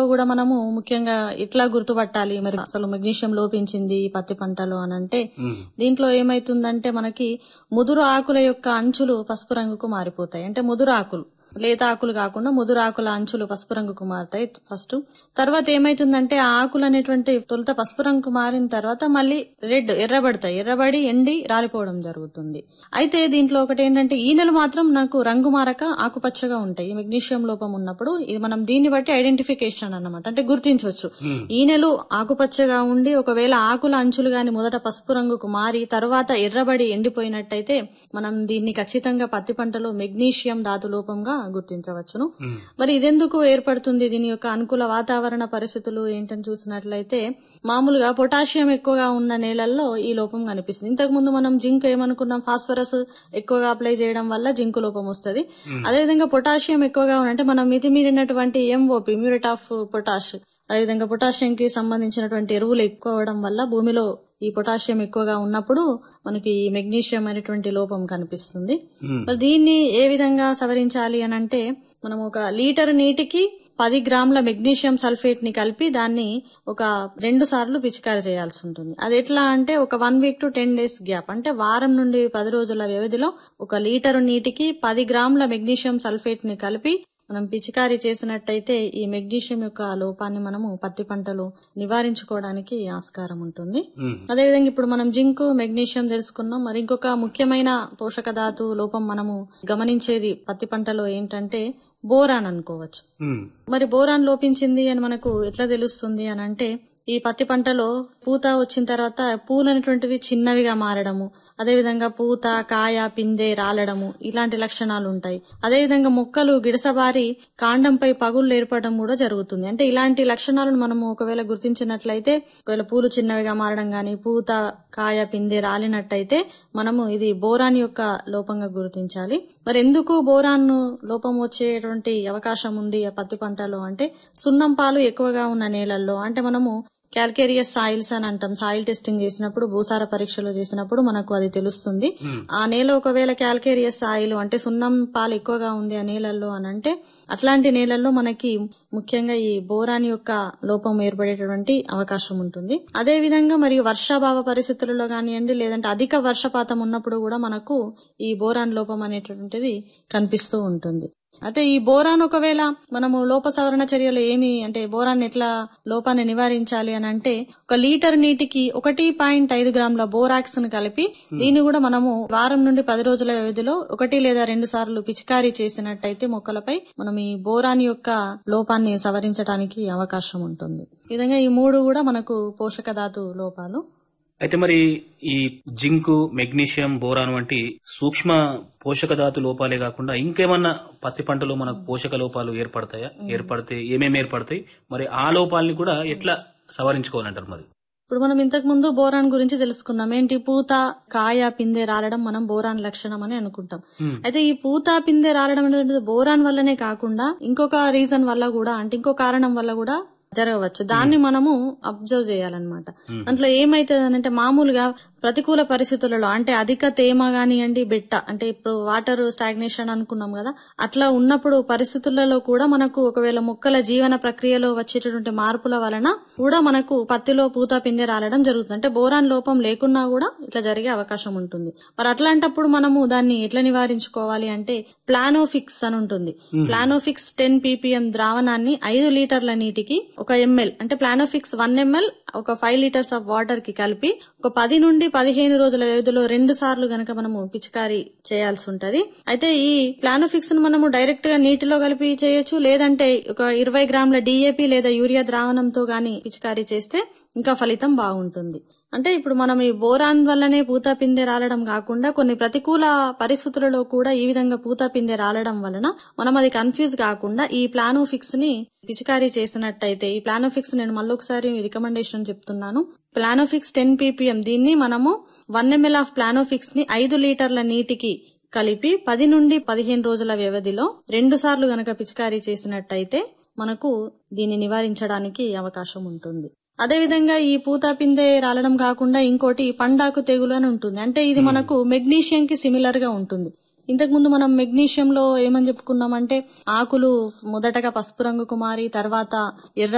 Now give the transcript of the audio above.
కూడా మనము ముఖ్యంగా ఎట్లా గుర్తుపట్టాలి మరి అసలు మెగ్నీషియం లోపించింది ఈ పత్తి పంటలో అని అంటే దీంట్లో ఏమైతుందంటే మనకి ముదురు ఆకుల యొక్క అంచులు పసుపు రంగుకు మారిపోతాయి. అంటే ముదురు ఆకులు, లేత ఆకులు కాకుండా ముదురు ఆకుల అంచులు పసుపు రంగుకు మారుతాయి ఫస్ట్. తర్వాత ఏమైతుందంటే ఆ ఆకులు అనేటువంటి తొలుత పసుపు రంగుకు మారిన తర్వాత మళ్ళీ ఎర్రబడతాయి, ఎర్రబడి ఎండి రాలిపోవడం జరుగుతుంది. అయితే దీంట్లో ఒకటి ఏంటంటే ఈనెలు మాత్రం నాకు రంగు మారక ఆకుపచ్చగా ఉంటాయి. మెగ్నీషియం లోపం ఉన్నప్పుడు ఇది మనం దీన్ని బట్టి ఐడెంటిఫికేషన్ అన్నమాట, అంటే గుర్తించవచ్చు. ఈనెలు ఆకుపచ్చగా ఉండి ఒకవేళ ఆకుల అంచులు గాని మొదట పసుపు రంగుకు మారి తర్వాత ఎర్రబడి ఎండిపోయినట్టయితే మనం దీన్ని ఖచ్చితంగా పత్తి పంటలో మెగ్నీషియం ధాతు లోపంగా గుర్తించవచ్చును. మరి ఇదెందుకు ఏర్పడుతుంది, దీని యొక్క అనుకూల వాతావరణ పరిస్థితులు ఏంటని చూసినట్లయితే మామూలుగా పొటాషియం ఎక్కువగా ఉన్న నేలల్లో ఈ లోపం కనిపిస్తుంది. ఇంతకు ముందు మనం జింక్ ఏమనుకున్నాం, ఫాస్ఫరస్ ఎక్కువగా అప్లై చేయడం వల్ల జింక్ లోపం వస్తుంది. అదేవిధంగా పొటాషియం ఎక్కువగా ఉన్నంటే మనం మితిమీరినటువంటి ఎంఓపి, మ్యూరేట్ ఆఫ్ పొటాష్, అదేవిధంగా పొటాషియం కి సంబంధించినటువంటి ఎరువులు ఎక్కువ అవడం వల్ల భూమిలో ఈ పొటాషియం ఎక్కువగా ఉన్నప్పుడు మనకి ఈ మెగ్నీషియం అనేటువంటి లోపం కనిపిస్తుంది. మరి దీన్ని ఏ విధంగా సవరించాలి అని అంటే మనం ఒక లీటర్ నీటికి 10 గ్రాముల మెగ్నీషియం సల్ఫేట్ ని కలిపి దాన్ని ఒక 2 సార్లు పిచికారీ చేయాల్సి ఉంటుంది. అది ఎట్లా అంటే ఒక 1 వీక్ టు 10 డేస్ గ్యాప్, అంటే వారం నుండి 10 రోజుల వ్యవధిలో ఒక లీటరు నీటికి 10 గ్రాముల మెగ్నీషియం సల్ఫేట్ ని కలిపి మనం పిచికారీ చేసినట్టయితే ఈ మెగ్నీషియం యొక్క లోపాన్ని మనము పత్తి పంటలో నివారించుకోవడానికి ఆస్కారం ఉంటుంది. అదేవిధంగా ఇప్పుడు మనం జింక్, మెగ్నీషియం తెలుసుకున్నాం. మరి ఇంకొక ముఖ్యమైన పోషక ధాతు లోపం మనము గమనించేది పత్తి పంటలో ఏంటంటే బోరాన్ అనుకోవచ్చు. మరి బోరాన్ లోపించింది అని మనకు ఎట్లా తెలుస్తుంది అని అంటే ఈ పత్తి పంటలో పూత వచ్చిన తర్వాత పూలు అనేటువంటివి చిన్నవిగా మారడము, అదేవిధంగా పూత, కాయ, పిందె రాలడము ఇలాంటి లక్షణాలు ఉంటాయి. అదేవిధంగా మొక్కలు గిడసబారి కాండంపై పగుళ్లు ఏర్పడడం కూడా జరుగుతుంది. అంటే ఇలాంటి లక్షణాలను మనము ఒకవేళ గుర్తించినట్లయితే, ఒకవేళ పూలు చిన్నవిగా మారడం గాని, పూత, కాయ, పిందె రాలినట్టయితే మనము ఇది బోరాన్ యొక్క లోపంగా గుర్తించాలి. మరి ఎందుకు బోరాన్ లోపం వచ్చేటువంటి అవకాశం ఉంది ఆ పత్తి పంటలో అంటే సున్నం పాలు ఎక్కువగా ఉన్న నేలల్లో, అంటే మనము క్యాల్కేరియస్ సాయిల్స్ అని అంటాం. సాయిల్ టెస్టింగ్ చేసినప్పుడు, భూసార పరీక్షలు చేసినప్పుడు మనకు అది తెలుస్తుంది. ఆ నేల ఒకవేళ క్యాల్కేరియస్ సాయిల్ అంటే సున్నం పాలు ఎక్కువగా ఉంది ఆ నేలల్లో అని అంటే అట్లాంటి నేలల్లో మనకి ముఖ్యంగా ఈ బోరాన్ యొక్క లోపం ఏర్పడేటువంటి అవకాశం ఉంటుంది. అదే విధంగా మరియు వర్షాభావ పరిస్థితులలో కానివ్వండి, లేదంటే అధిక వర్షపాతం ఉన్నప్పుడు కూడా మనకు ఈ బోరాన్ లోపం అనేటువంటిది కనిపిస్తూ ఉంటుంది. అయితే ఈ బోరాన్ ఒకవేళ మనము లోప సవరణ చర్యలు ఏమి అంటే బోరాన్ ఎట్లా లోపాన్ని నివారించాలి అని అంటే ఒక లీటర్ నీటికి 1.5 గ్రాముల బోరాక్స్ ను కలిపి దీన్ని కూడా మనము వారం నుండి 10 రోజుల వ్యవధిలో 1 లేదా 2 సార్లు పిచికారీ చేసినట్టయితే మొక్కలపై మనం ఈ బోరాన్ యొక్క లోపాన్ని సవరించడానికి అవకాశం ఉంటుంది. ఈ విధంగా ఈ 3 కూడా మనకు పోషక ధాతు లోపాలు. అయితే మరి ఈ జింకు, మెగ్నీషియం, బోరాన్ వంటి సూక్ష్మ పోషక ధాతు లోపాలే కాకుండా ఇంకేమన్నా పత్తి పంటలో మనకు పోషక లోపాలు ఏర్పడతాయా? ఏర్పడితే ఏమేమి ఏర్పడతాయి? మరి ఆ లోపాలని కూడా ఎట్లా సవరించుకోవాలంటారు? మరి ఇప్పుడు మనం ఇంతకు ముందు బోరాన్ గురించి తెలుసుకున్నాం. ఏంటి, పూత, కాయ, పిందె రాలడం మనం బోరాన్ లక్షణం అని అనుకుంటాం. అయితే ఈ పూత, పిందె రాలడం అనేది బోరాన్ వల్లనే కాకుండా ఇంకొక రీజన్ వల్ల కూడా, అంటే ఇంకో కారణం వల్ల కూడా జరగవచ్చు. దాన్ని మనము అబ్జర్వ్ చేయాలన్నమాట. దాంట్లో ఏమైతుంది అంటే మామూలుగా ప్రతికూల పరిస్థితులలో అంటే అధిక తేమ కానివ్వండి, బెట్ట అంటే ఇప్పుడు వాటర్ స్టాగ్నేషన్ అనుకున్నాం కదా, అట్లా ఉన్నప్పుడు పరిస్థితులలో కూడా మనకు ఒకవేళ మొక్కల జీవన ప్రక్రియలో వచ్చేటటువంటి మార్పుల వలన కూడా మనకు పత్తిలో పూత, పిందె రాలడం జరుగుతుంది. అంటే బోరాన్ లోపం లేకున్నా కూడా ఇట్లా జరిగే అవకాశం ఉంటుంది. మరి అట్లాంటప్పుడు మనము దాన్ని ఎట్లా నివారించుకోవాలి అంటే ప్లానోఫిక్స్ అని ఉంటుంది. ప్లానోఫిక్స్ 10 ppm ద్రావణాన్ని 5 లీటర్ల నీటికి 1 ml అంటే ప్లానోఫిక్స్ 1 ml ఒక 5 లీటర్స్ ఆఫ్ వాటర్ కి కలిపి ఒక 10 నుండి 15 రోజుల వ్యవధిలో 2 సార్లు గనక మనము పిచికారీ చేయాల్సి ఉంటది. అయితే ఈ ప్లానోఫిక్స్ ను మనము డైరెక్ట్ గా నీటిలో కలిపి చేయొచ్చు, లేదంటే ఒక 20 గ్రాముల DAP లేదా యూరియా ద్రావణంతో గాని పిచికారీ చేస్తే ఇంకా ఫలితం బాగుంటుంది. అంటే ఇప్పుడు మనం ఈ బోరాన్ వల్లనే పూత, పిందె రాలడం కాకుండా కొన్ని ప్రతికూల పరిస్థితులలో కూడా ఈ విధంగా పూత, పిందె రాలడం వలన మనం అది కన్ఫ్యూజ్ కాకుండా ఈ ప్లానోఫిక్స్ ని పిచికారీ చేసినట్టయితే, ఈ ప్లానోఫిక్స్ నేను మళ్ళొకసారి రికమెండేషన్ చెప్తున్నాను. ప్లానోఫిక్స్ 10 ppm దీన్ని మనము 1 ml ఆఫ్ ప్లానోఫిక్స్ ని 5 లీటర్ల నీటికి కలిపి 10 నుండి 15 రోజుల వ్యవధిలో 2 సార్లు గనక పిచికారీ చేసినట్టయితే మనకు దీన్ని నివారించడానికి అవకాశం ఉంటుంది. అదేవిధంగా ఈ పూత, పిందె రాలడం కాకుండా ఇంకోటి పండాకు తెగులు అని ఉంటుంది. అంటే ఇది మనకు మెగ్నీషియం కి సిమిలర్ గా ఉంటుంది. ఇంతకు ముందు మనం మెగ్నీషియం లో ఏమని చెప్పుకున్నామంటే ఆకులు మొదటగా పసుపు రంగుకు మారి తర్వాత ఎర్ర